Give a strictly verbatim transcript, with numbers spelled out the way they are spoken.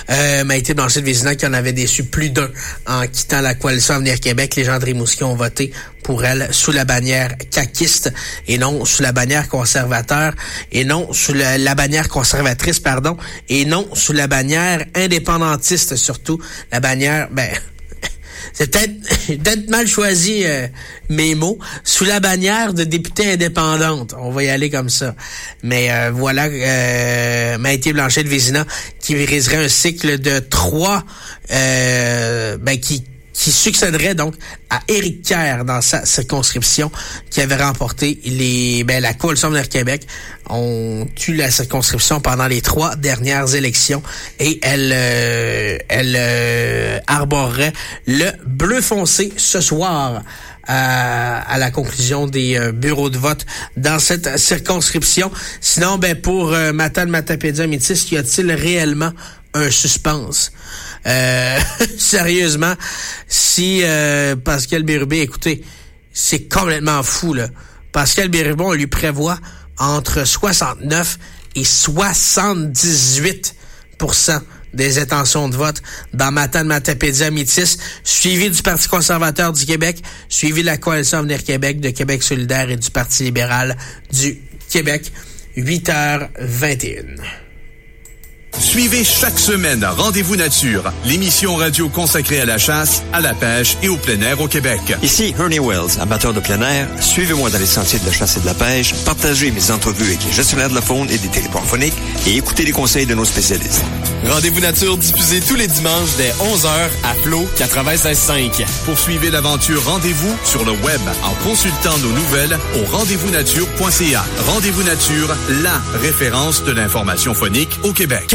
Euh, Maïté Blanchet-Vézina qui en avait déçu plus d'un en quittant la coalition Avenir Québec. Les gens de Rimouski ont voté pour elle sous la bannière caquiste et non sous la bannière conservateur et non sous la, la bannière conservatrice, pardon, et non sous la bannière indépendantiste surtout. La bannière, ben... C'est peut-être, peut-être mal choisi euh, mes mots. Sous la bannière de députée indépendante. On va y aller comme ça. Mais euh, voilà, euh, Maïté Blanchet-Vézina qui briserait un cycle de trois, euh, ben qui qui succéderait donc à Éric Kerr dans sa circonscription, qui avait remporté les ben la coalition Avenir Québec. On tue la circonscription pendant les trois dernières élections et elle euh, elle euh, arborerait le bleu foncé ce soir à, à la conclusion des euh, bureaux de vote dans cette circonscription. Sinon, ben pour euh, Matane Matapédia Métis, y a-t-il réellement un suspense? Euh, sérieusement, si euh, Pascal Bérubé, écoutez, c'est complètement fou, là. Pascal Bérubé, on lui prévoit entre soixante-neuf et soixante-dix-huit pour cent des intentions de vote dans Matane Matapédia Métis, suivi du Parti conservateur du Québec, suivi de la Coalition Avenir Québec, de Québec solidaire et du Parti libéral du Québec. huit heures vingt et une. Suivez chaque semaine Rendez-vous Nature, l'émission radio consacrée à la chasse, à la pêche et au plein air au Québec. Ici Ernie Wells, amateur de plein air. Suivez-moi dans les sentiers de la chasse et de la pêche, partagez mes entrevues avec les gestionnaires de la faune et des territoires phoniques et écoutez les conseils de nos spécialistes. Rendez-vous Nature diffusé tous les dimanches dès onze heures à Flo quatre-vingt-seize cinq. Poursuivez l'aventure Rendez-vous sur le web en consultant nos nouvelles au rendez-vous nature point c a. Rendez-vous Nature, la référence de l'information phonique au Québec.